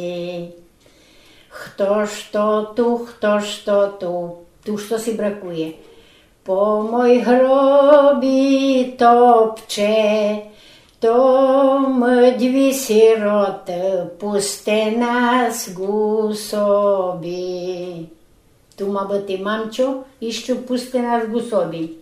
Хто ж то tu, що си бракує. По мой гробі топче, том дві сироти, пусте нас гу собі. Tu ma băti mamcio, iștiu puste nas gusobi.